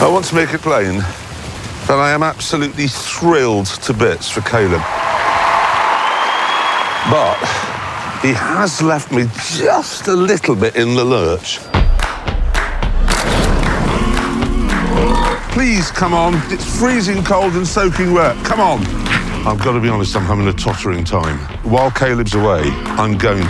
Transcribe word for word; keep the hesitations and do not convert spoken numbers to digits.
I want to make it plain that I am absolutely thrilled to bits for Caleb. But he has left me just a little bit in the lurch. Please, come on. It's freezing cold and soaking wet. Come on. I've got to be honest, I'm having a tottering time. While Caleb's away, I'm going